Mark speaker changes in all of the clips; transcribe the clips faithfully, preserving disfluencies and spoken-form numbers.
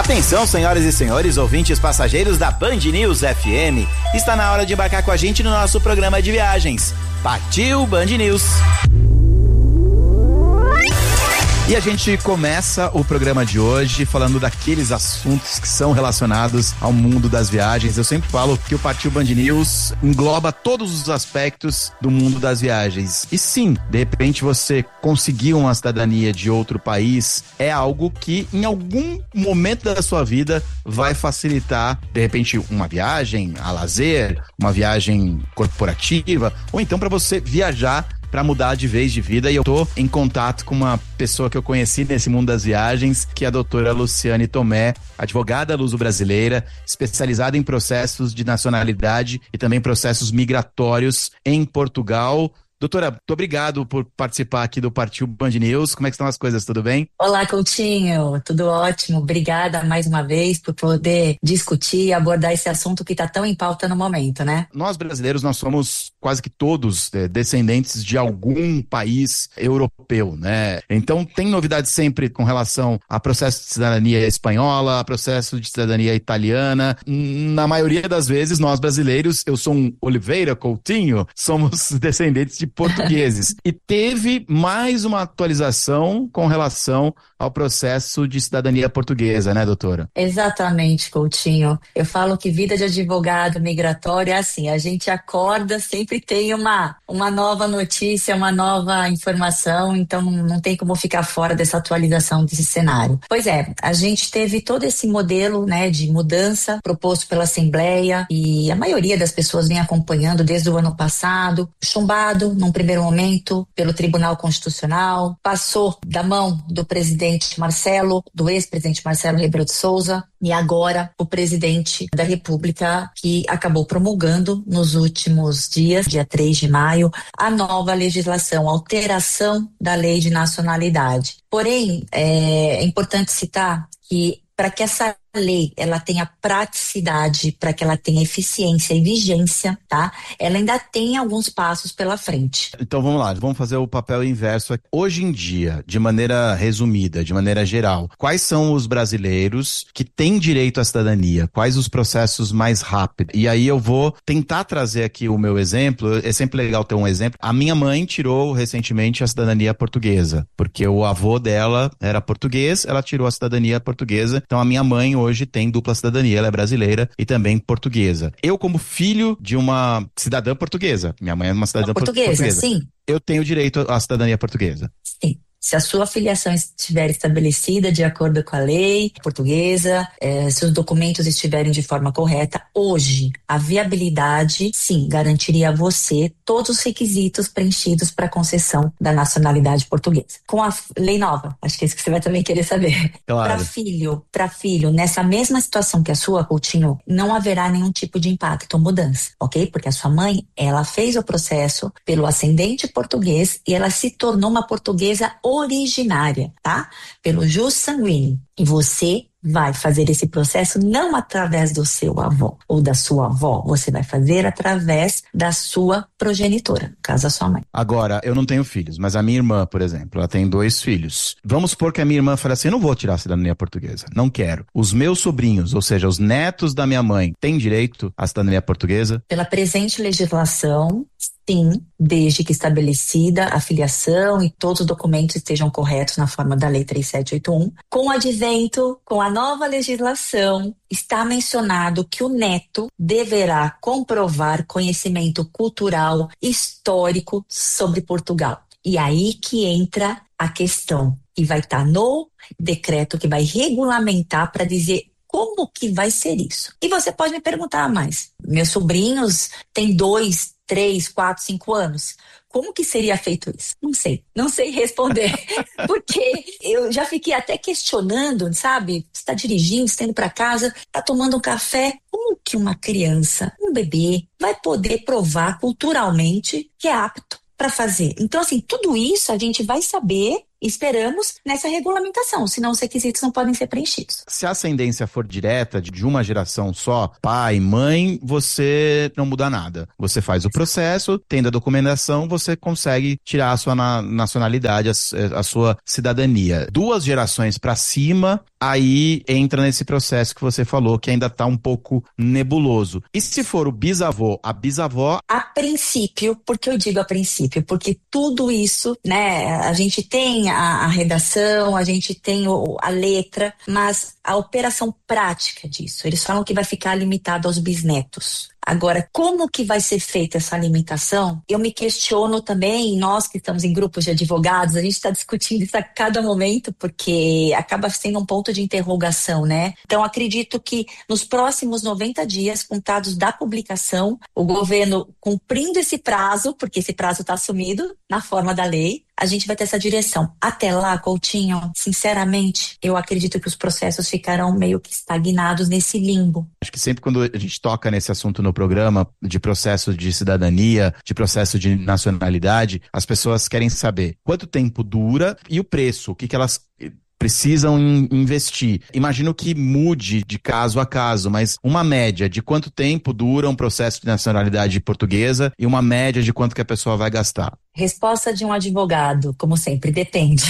Speaker 1: Atenção, senhoras e senhores, ouvintes passageiros da Band News F M. Está na hora de embarcar com a gente no nosso programa de viagens. Partiu Band News! E a gente começa o programa de hoje falando daqueles assuntos que são relacionados ao mundo das viagens. Eu sempre falo que o Partiu Band News engloba todos os aspectos do mundo das viagens. E sim, de repente você conseguir uma cidadania de outro país é algo que em algum momento da sua vida vai facilitar, de repente, uma viagem a lazer, uma viagem corporativa, ou então para você viajar para mudar de vez de vida. E eu tô em contato com uma pessoa que eu conheci nesse mundo das viagens, que é a doutora Luciane Tomé, advogada luso-brasileira, especializada em processos de nacionalidade e também processos migratórios em Portugal. Doutora, muito obrigado por participar aqui do Partiu Band News. Como é que estão as coisas? Tudo bem?
Speaker 2: Olá, Coutinho. Tudo ótimo. Obrigada mais uma vez por poder discutir e abordar esse assunto que está tão em pauta no momento, né?
Speaker 1: Nós brasileiros, nós somos quase que todos é, descendentes de algum país europeu, né? Então tem novidades sempre com relação a processo de cidadania espanhola, a processo de cidadania italiana. Na maioria das vezes, nós brasileiros, eu sou um Oliveira Coutinho, somos descendentes de portugueses. E teve mais uma atualização com relação ao processo de cidadania portuguesa, né, doutora?
Speaker 2: Exatamente, Coutinho. Eu falo que vida de advogado migratório é assim, a gente acorda, sempre tem uma, uma nova notícia, uma nova informação, então não, não tem como ficar fora dessa atualização desse cenário. Pois é, a gente teve todo esse modelo, né, de mudança proposto pela Assembleia e a maioria das pessoas vem acompanhando desde o ano passado, chumbado num primeiro momento pelo Tribunal Constitucional, passou da mão do presidente Marcelo, do ex-presidente Marcelo Rebelo de Souza, e agora o presidente da República, que acabou promulgando nos últimos dias, dia três de maio, a nova legislação, alteração da lei de nacionalidade. Porém, é, é importante citar que para que essa lei ela tenha praticidade, para que ela tenha eficiência e vigência, tá? Ela ainda tem alguns passos pela frente.
Speaker 1: Então vamos lá, vamos fazer o papel inverso aqui. Hoje em dia, de maneira resumida, de maneira geral, quais são os brasileiros que têm direito à cidadania? Quais os processos mais rápidos? E aí eu vou tentar trazer aqui o meu exemplo. É sempre legal ter um exemplo. A minha mãe tirou recentemente a cidadania portuguesa, porque o avô dela era português, ela tirou a cidadania portuguesa. Então a minha mãe hoje tem dupla cidadania, ela é brasileira e também portuguesa. Eu, como filho de uma cidadã portuguesa, minha mãe é uma cidadã
Speaker 2: uma portuguesa,
Speaker 1: portuguesa,
Speaker 2: sim.
Speaker 1: Eu tenho direito à cidadania portuguesa.
Speaker 2: Sim. Se a sua filiação estiver estabelecida de acordo com a lei portuguesa, eh, se os documentos estiverem de forma correta, hoje a viabilidade, sim, garantiria a você todos os requisitos preenchidos para a concessão da nacionalidade portuguesa. Com a lei nova, acho que é isso que você vai também querer saber.
Speaker 1: Claro.
Speaker 2: Para filho, para filho, nessa mesma situação que a sua, Coutinho, não haverá nenhum tipo de impacto ou mudança, ok? Porque a sua mãe, ela fez o processo pelo ascendente português e ela se tornou uma portuguesa originária, tá? Pelo jus sanguíneo. E você vai fazer esse processo não através do seu avô ou da sua avó, você vai fazer através da sua progenitora, no caso a sua mãe.
Speaker 1: Agora, eu não tenho filhos, mas a minha irmã, por exemplo, ela tem dois filhos. Vamos supor que a minha irmã fala assim, eu não vou tirar a cidadania portuguesa, não quero. Os meus sobrinhos, ou seja, os netos da minha mãe, têm direito à cidadania portuguesa?
Speaker 2: Pela presente legislação, sim, desde que estabelecida a filiação e todos os documentos estejam corretos na forma da Lei três sete oito um. Com o advento, com a nova legislação, está mencionado que o neto deverá comprovar conhecimento cultural, histórico sobre Portugal. E aí que entra a questão, que vai estar no decreto que vai regulamentar para dizer como que vai ser isso. E você pode me perguntar, mas meus sobrinhos têm dois, três, quatro, cinco anos. Como que seria feito isso? Não sei, não sei responder. Porque eu já fiquei até questionando, sabe? Você está dirigindo, você está indo para casa, está tomando um café. Como que uma criança, um bebê, vai poder provar culturalmente que é apto para fazer? Então, assim, tudo isso a gente vai saber esperamos nessa regulamentação, senão os requisitos não podem ser preenchidos.
Speaker 1: Se a ascendência for direta, de uma geração só, pai, mãe, você não muda nada. Você faz o processo, tendo a documentação, você consegue tirar a sua na- nacionalidade, a, a sua cidadania. Duas gerações para cima, aí entra nesse processo que você falou, que ainda está um pouco nebuloso. E se for o bisavô, a bisavó...
Speaker 2: A princípio, porque eu digo a princípio, porque tudo isso, né, a gente tem a, a redação, a gente tem o, a letra, mas a operação prática disso, eles falam que vai ficar limitado aos bisnetos. Agora, como que vai ser feita essa limitação? Eu me questiono também, nós que estamos em grupos de advogados, a gente está discutindo isso a cada momento, porque acaba sendo um ponto de interrogação, né? Então, acredito que nos próximos noventa dias, contados da publicação, o governo cumprindo esse prazo, porque esse prazo está assumido na forma da lei, a gente vai ter essa direção. Até lá, Coutinho, sinceramente, eu acredito que os processos ficarão meio que estagnados nesse limbo.
Speaker 1: Acho que sempre quando a gente toca nesse assunto no programa de processo de cidadania, de processo de nacionalidade, as pessoas querem saber quanto tempo dura e o preço, o que que elas precisam in- investir. Imagino que mude de caso a caso, mas uma média de quanto tempo dura um processo de nacionalidade portuguesa e uma média de quanto que a pessoa vai gastar.
Speaker 2: Resposta de um advogado, como sempre, depende.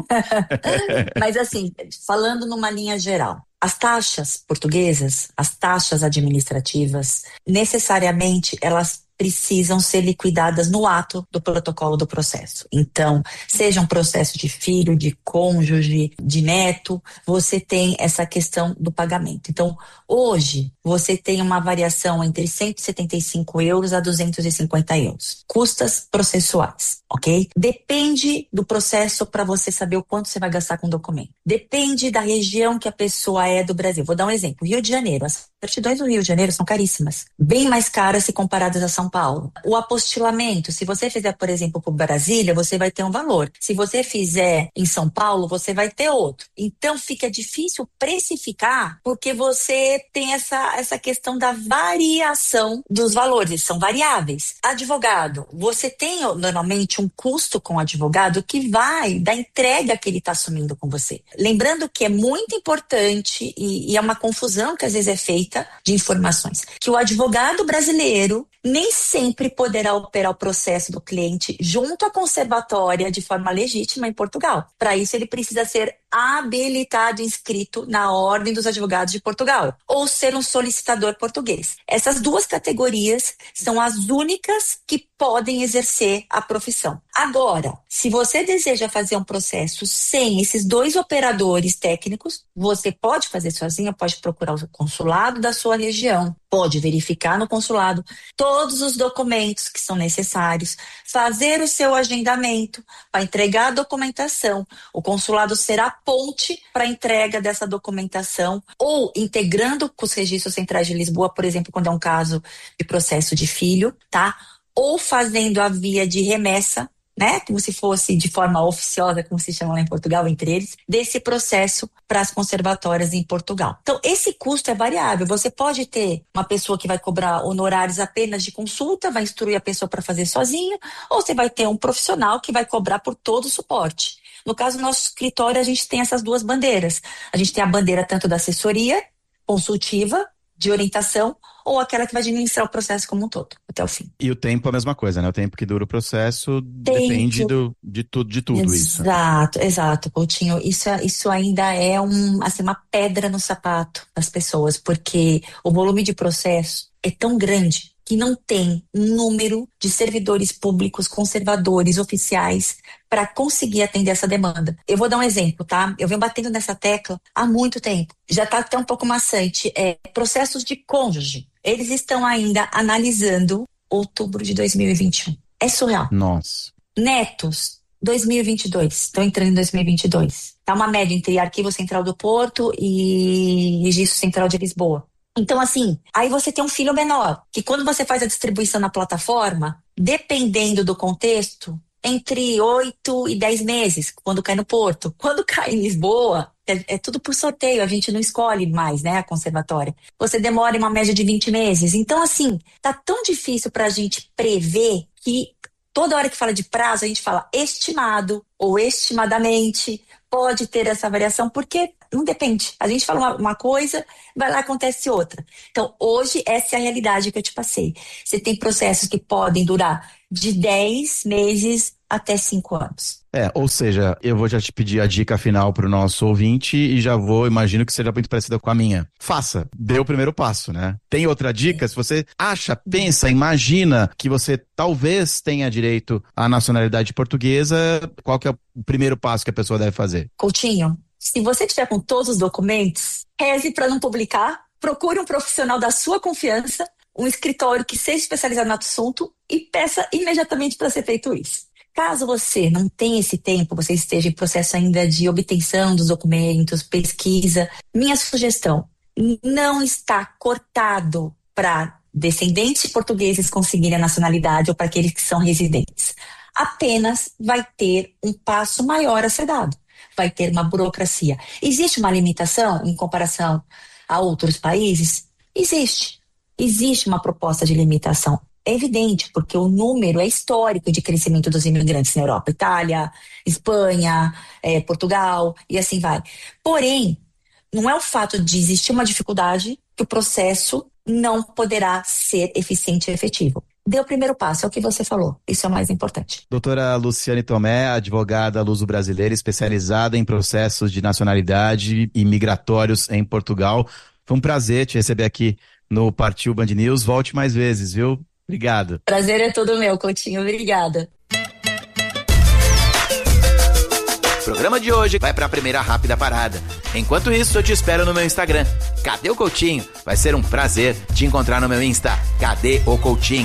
Speaker 2: Mas assim, falando numa linha geral, as taxas portuguesas, as taxas administrativas, necessariamente elas precisam ser liquidadas no ato do protocolo do processo. Então, seja um processo de filho, de cônjuge, de neto, você tem essa questão do pagamento. Então, hoje, você tem uma variação entre cento e setenta e cinco euros a duzentos e cinquenta euros. Custas processuais, ok? Depende do processo para você saber o quanto você vai gastar com o documento. Depende da região que a pessoa é do Brasil. Vou dar um exemplo. Rio de Janeiro. As certidões do Rio de Janeiro são caríssimas. Bem mais caras se comparadas a São Paulo. O apostilamento, se você fizer, por exemplo, por Brasília, você vai ter um valor. Se você fizer em São Paulo, você vai ter outro. Então, fica difícil precificar porque você tem essa, essa questão da variação dos valores. São variáveis. Advogado, você tem normalmente um custo com o advogado que vai da entrega que ele está assumindo com você. Lembrando que é muito importante e, e é uma confusão que às vezes é feita de informações, que o advogado brasileiro nem sempre poderá operar o processo do cliente junto à conservatória de forma legítima em Portugal. Para isso, ele precisa ser habilitado e inscrito na Ordem dos Advogados de Portugal, ou ser um solicitador português. Essas duas categorias são as únicas que podem exercer a profissão. Agora, se você deseja fazer um processo sem esses dois operadores técnicos, você pode fazer sozinho, pode procurar o consulado da sua região, pode verificar no consulado todos os documentos que são necessários, fazer o seu agendamento para entregar a documentação. O consulado será ponte para a entrega dessa documentação, ou integrando com os registros centrais de Lisboa, por exemplo, quando é um caso de processo de filho, tá? Ou fazendo a via de remessa, né? Como se fosse de forma oficiosa, como se chama lá em Portugal, entre eles, desse processo para as conservatórias em Portugal. Então, esse custo é variável. Você pode ter uma pessoa que vai cobrar honorários apenas de consulta, vai instruir a pessoa para fazer sozinho, ou você vai ter um profissional que vai cobrar por todo o suporte. No caso do nosso escritório, a gente tem essas duas bandeiras. A gente tem a bandeira tanto da assessoria consultiva, de orientação, ou aquela que vai administrar o processo como um todo, até o fim.
Speaker 1: E o tempo é a mesma coisa, né? O tempo que dura o processo
Speaker 2: Tempo.
Speaker 1: depende do, de, tu, de tudo isso.
Speaker 2: Exato, exato, Coutinho. Isso, isso ainda é um, assim, uma pedra no sapato das pessoas, porque o volume de processo é tão grande que não tem um número de servidores públicos, conservadores, oficiais, para conseguir atender essa demanda. Eu vou dar um exemplo, tá? Eu venho batendo nessa tecla há muito tempo. Já está até um pouco maçante. É, processos de cônjuge. Eles estão ainda analisando outubro de dois mil e vinte e um. É surreal.
Speaker 1: Nossa.
Speaker 2: Netos, dois mil e vinte e dois. Estão entrando em dois mil e vinte e dois. Tá uma média entre Arquivo Central do Porto e Registro Central de Lisboa. Então, assim, aí você tem um filho menor, que quando você faz a distribuição na plataforma, dependendo do contexto, entre oito e dez meses, quando cai no Porto. Quando cai em Lisboa, é, é tudo por sorteio, a gente não escolhe mais, né, a conservatória. Você demora em uma média de vinte meses. Então, assim, tá tão difícil pra gente prever que toda hora que fala de prazo, a gente fala estimado ou estimadamente, pode ter essa variação, porque não depende. A gente fala uma, uma coisa, vai lá, acontece outra. Então, hoje, essa é a realidade que eu te passei. Você tem processos que podem durar de dez meses até cinco anos.
Speaker 1: É, ou seja, eu vou já te pedir a dica final para o nosso ouvinte e já vou, imagino que seja muito parecida com a minha. Faça, dê o primeiro passo, né? Tem outra dica? Se você acha, pensa, imagina que você talvez tenha direito à nacionalidade portuguesa, qual que é o primeiro passo que a pessoa deve fazer?
Speaker 2: Coutinho, se você tiver com todos os documentos, reze para não publicar, procure um profissional da sua confiança, um escritório que seja especializado no assunto e peça imediatamente para ser feito isso. Caso você não tenha esse tempo, você esteja em processo ainda de obtenção dos documentos, pesquisa, minha sugestão, não está cortado para descendentes portugueses conseguirem a nacionalidade ou para aqueles que são residentes. Apenas vai ter um passo maior a ser dado. Vai ter uma burocracia. Existe uma limitação em comparação a outros países? Existe. Existe uma proposta de limitação. É evidente, porque o número é histórico de crescimento dos imigrantes na Europa. Itália, Espanha, é, Portugal e assim vai. Porém, não é o fato de existir uma dificuldade que o processo não poderá ser eficiente e efetivo. Dê o primeiro passo, é o que você falou. Isso é o mais importante.
Speaker 1: Doutora Luciane Tomé, advogada luso-brasileira, especializada em processos de nacionalidade e migratórios em Portugal. Foi um prazer te receber aqui no Partiu Band News. Volte mais vezes, viu? Obrigado.
Speaker 2: Prazer é todo meu, Coutinho. Obrigada.
Speaker 3: O programa de hoje vai para a primeira rápida parada. Enquanto isso, eu te espero no meu Instagram. Cadê o Coutinho? Vai ser um prazer te encontrar no meu Insta. Cadê o Coutinho?